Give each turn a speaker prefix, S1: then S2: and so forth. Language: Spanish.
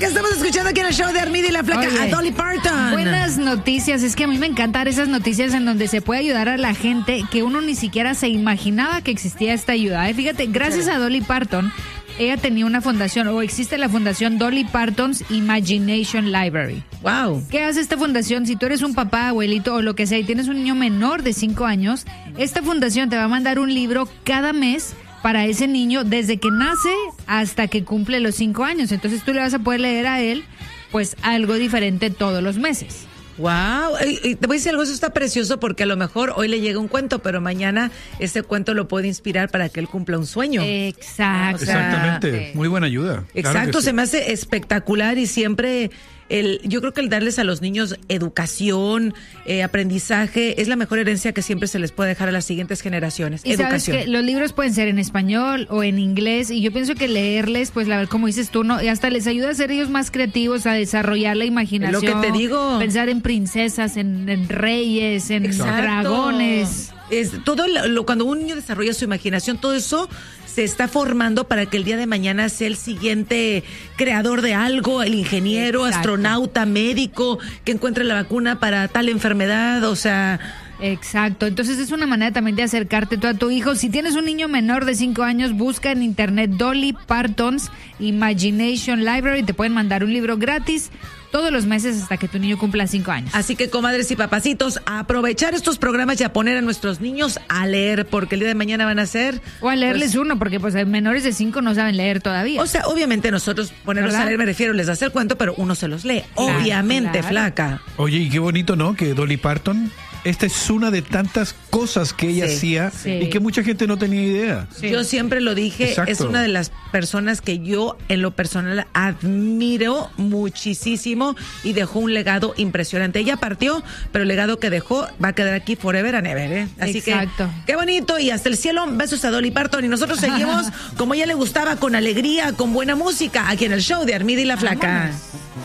S1: ¿Qué estamos escuchando aquí en el show de Armida y la Flaca?
S2: Oye,
S1: a Dolly Parton.
S2: Buenas noticias. Es que a mí me encantan esas noticias en donde se puede ayudar a la gente que uno ni siquiera se imaginaba que existía esta ayuda. Fíjate, gracias a Dolly Parton, ella tenía una fundación, o existe la fundación Dolly Parton's Imagination Library.
S1: Wow.
S2: ¿Qué hace esta fundación? Si tú eres un papá, abuelito o lo que sea y tienes un niño menor de 5 años, esta fundación te va a mandar un libro cada mes para ese niño desde que nace hasta que cumple los 5 años. Entonces tú le vas a poder leer a él pues algo diferente todos los meses.
S1: Wow, y te voy a decir algo, eso está precioso porque a lo mejor hoy le llega un cuento, pero mañana ese cuento lo puede inspirar para que él cumpla un sueño.
S2: Exacto.
S3: Exactamente, muy buena ayuda.
S1: Exacto,
S3: Claro que sí.
S1: se me hace espectacular y siempre yo creo que el darles a los niños educación, aprendizaje, es la mejor herencia que siempre se les puede dejar a las siguientes generaciones.
S2: Y sabes
S1: Educación.
S2: que los libros pueden ser en español o en inglés y yo pienso que leerles, pues la verdad, como dices tú, no, y hasta les ayuda a ser ellos más creativos, a desarrollar la imaginación.
S1: Lo que te digo.
S2: Pensar en princesas, en reyes, en
S1: Exacto.
S2: dragones.
S1: Todo cuando un niño desarrolla su imaginación, todo eso se está formando para que el día de mañana sea el siguiente creador de algo, el ingeniero,
S2: Exacto.
S1: astronauta, médico, que encuentre la vacuna para tal enfermedad, o sea...
S2: Exacto, entonces es una manera también de acercarte tú a tu hijo. Si tienes un niño menor de 5 años, busca en internet Dolly Parton's Imagination Library, te pueden mandar un libro gratis todos los meses hasta que tu niño cumpla 5 años.
S1: Así que, comadres y papacitos, a aprovechar estos programas y a poner a nuestros niños a leer, porque el día de mañana van a ser...
S2: O a leerles uno, porque pues menores de 5 no saben leer todavía.
S1: O sea, obviamente nosotros ponerlos
S2: ¿verdad?
S1: a leer, me refiero, les hace el cuento, pero uno se los lee.
S2: Claro,
S1: Obviamente,
S2: claro.
S1: Flaca.
S3: Oye, y qué bonito, ¿no? Que Dolly Parton, esta es una de tantas cosas que ella
S1: Sí,
S3: hacía
S2: sí.
S3: y que mucha gente no tenía idea.
S2: Sí.
S1: Yo siempre lo dije,
S3: Exacto.
S1: es una de las personas que yo en lo personal admiro muchísimo y dejó un legado impresionante. Ella partió, pero el legado que dejó va a quedar aquí forever and ever, ¿eh? Así
S2: Exacto.
S1: que, qué bonito, y hasta el cielo, besos a Dolly Parton, y nosotros seguimos como ella le gustaba, con alegría, con buena música, aquí en el show de Armida y la Flaca.
S2: Vámonos.